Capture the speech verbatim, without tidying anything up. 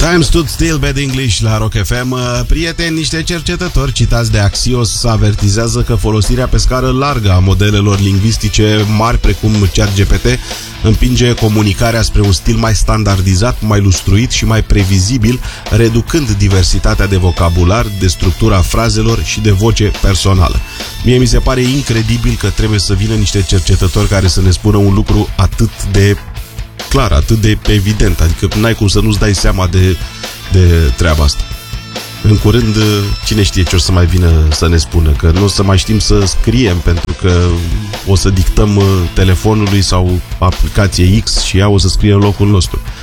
Time Stood Still, Bad English la Rock F M. Prieteni, niște cercetători citați de Axios avertizează că folosirea pe scară largă a modelelor lingvistice mari precum ChatGPT împinge comunicarea spre un stil mai standardizat, mai lustruit și mai previzibil, reducând diversitatea de vocabular, de structura frazelor și de voce personală. Mie mi se pare incredibil că trebuie să vină niște cercetători care să ne spună un lucru atât de clar, atât de evident, adică n-ai cum să nu-ți dai seama de, de treaba asta. În curând, cine știe ce o să mai vină să ne spună, că nu o să mai știm să scriem, pentru că o să dictăm telefonului sau aplicație X și ea o să scrie în locul nostru.